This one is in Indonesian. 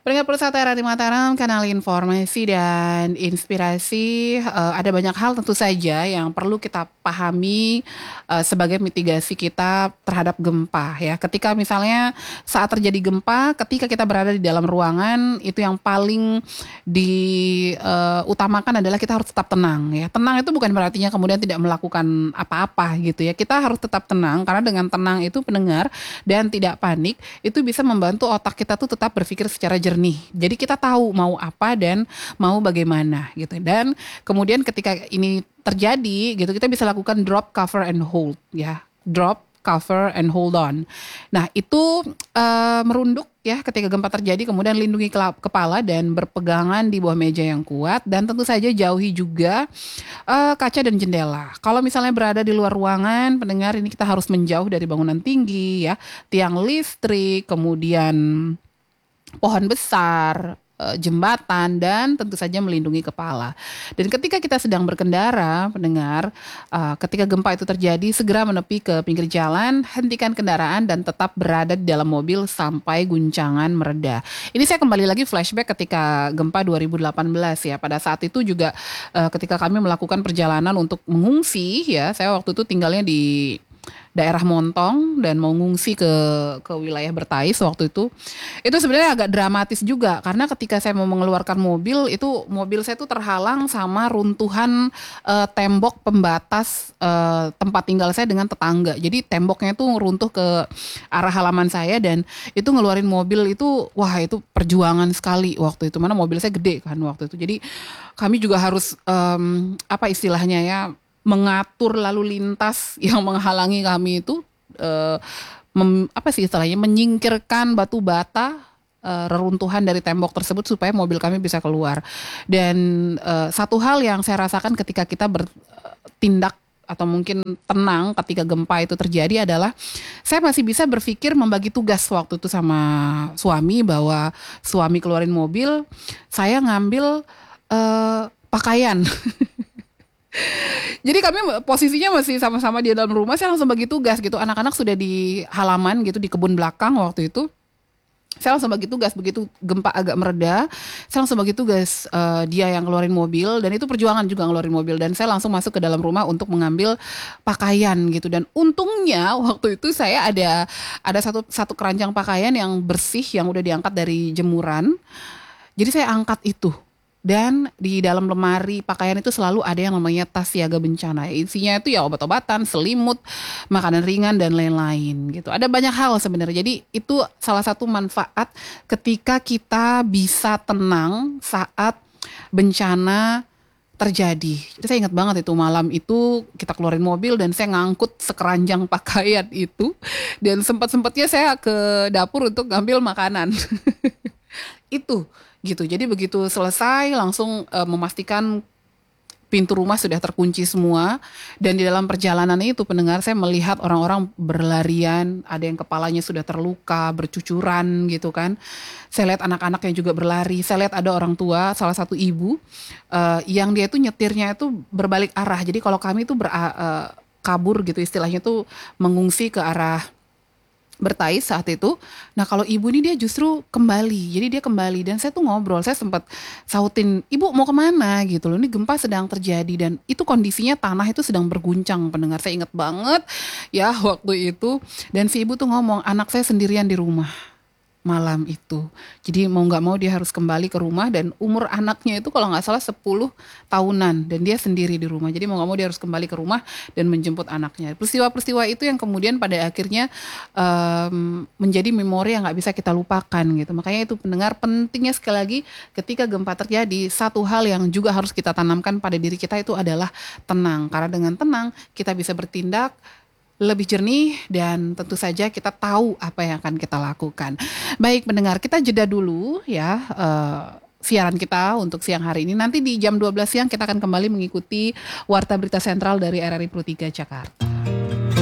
Pendengar Pusat RRI Mataram, kanal informasi dan inspirasi. Ada banyak hal tentu saja yang perlu kita pahami sebagai mitigasi kita terhadap gempa ya. Ketika misalnya saat terjadi gempa, ketika kita berada di dalam ruangan, itu yang paling diutamakan adalah kita harus tetap tenang ya. Tenang itu bukan berarti kemudian tidak melakukan apa-apa gitu ya. Kita harus tetap tenang karena dengan tenang itu pendengar dan tidak panik itu bisa membantu otak kita tuh tetap berpikir secara jernih. Jadi kita tahu mau apa dan mau bagaimana gitu. Dan kemudian ketika ini terjadi gitu kita bisa lakukan drop, cover and hold ya. Drop, cover and hold on. Nah itu merunduk ya ketika gempa terjadi, kemudian lindungi kepala dan berpegangan di bawah meja yang kuat, dan tentu saja jauhi juga kaca dan jendela. Kalau misalnya berada di luar ruangan, pendengar, ini kita harus menjauh dari bangunan tinggi ya, tiang listrik, kemudian pohon besar, jembatan, dan tentu saja melindungi kepala. Dan ketika kita sedang berkendara, pendengar, ketika gempa itu terjadi, segera menepi ke pinggir jalan, hentikan kendaraan dan tetap berada di dalam mobil sampai guncangan mereda. Ini saya kembali lagi flashback ketika gempa 2018 ya. Pada saat itu juga ketika kami melakukan perjalanan untuk mengungsi ya, saya waktu itu tinggalnya di daerah Montong dan mau ngungsi ke wilayah Bertais waktu itu sebenarnya agak dramatis juga karena ketika saya mau mengeluarkan mobil, itu mobil saya tuh terhalang sama runtuhan tembok pembatas tempat tinggal saya dengan tetangga. Jadi temboknya tuh runtuh ke arah halaman saya dan itu ngeluarin mobil itu, wah itu perjuangan sekali waktu itu, mana mobil saya gede kan waktu itu. Jadi kami juga harus apa istilahnya ya, mengatur lalu lintas yang menghalangi kami itu apa sih istilahnya, menyingkirkan batu bata reruntuhan dari tembok tersebut supaya mobil kami bisa keluar. Dan satu hal yang saya rasakan ketika kita bertindak atau mungkin tenang ketika gempa itu terjadi adalah saya masih bisa berpikir membagi tugas waktu itu sama suami, bahwa suami keluarin mobil, saya ngambil pakaian. Jadi kami posisinya masih sama-sama di dalam rumah, saya langsung bagi tugas gitu. Anak-anak sudah di halaman gitu, di kebun belakang waktu itu. Saya langsung bagi tugas, begitu gempa agak mereda, saya langsung bagi tugas dia yang keluarin mobil, dan itu perjuangan juga ngeluarin mobil, dan saya langsung masuk ke dalam rumah untuk mengambil pakaian gitu. Dan untungnya waktu itu saya ada satu keranjang pakaian yang bersih yang udah diangkat dari jemuran. Jadi saya angkat itu. Dan di dalam lemari pakaian itu selalu ada yang namanya tas siaga bencana. Isinya itu ya obat-obatan, selimut, makanan ringan, dan lain-lain gitu. Ada banyak hal sebenarnya. Jadi itu salah satu manfaat ketika kita bisa tenang saat bencana terjadi. Jadi saya ingat banget itu malam itu kita keluarin mobil dan saya ngangkut sekeranjang pakaian itu. Dan sempat-sempatnya saya ke dapur untuk ngambil makanan. Itu gitu. Jadi begitu selesai langsung memastikan pintu rumah sudah terkunci semua, dan di dalam perjalanan itu pendengar, saya melihat orang-orang berlarian, ada yang kepalanya sudah terluka, bercucuran gitu kan. Saya lihat anak-anak yang juga berlari, saya lihat ada orang tua, salah satu ibu yang dia itu nyetirnya itu berbalik arah. Jadi kalau kami itu kabur gitu istilahnya tuh, mengungsi ke arah Bertais saat itu. Nah kalau ibu ini dia justru kembali, jadi dia kembali, dan saya tuh ngobrol, saya sempat sautin, ibu mau kemana gitu loh, ini gempa sedang terjadi, dan itu kondisinya tanah itu sedang berguncang, pendengar. Saya ingat banget ya waktu itu, dan si ibu tuh ngomong, anak saya sendirian di rumah malam itu. Jadi mau gak mau dia harus kembali ke rumah, dan umur anaknya itu kalau gak salah 10 tahunan, dan dia sendiri di rumah. Jadi mau gak mau dia harus kembali ke rumah dan menjemput anaknya. Peristiwa-peristiwa itu yang kemudian pada akhirnya menjadi memori yang gak bisa kita lupakan gitu. Makanya itu pendengar, pentingnya sekali lagi ketika gempa terjadi, satu hal yang juga harus kita tanamkan pada diri kita itu adalah tenang. Karena dengan tenang kita bisa bertindak lebih jernih, dan tentu saja kita tahu apa yang akan kita lakukan. Baik pendengar, kita jeda dulu ya siaran kita untuk siang hari ini. Nanti di jam 12 siang kita akan kembali mengikuti Warta Berita Sentral dari RRI Pro 3 Jakarta.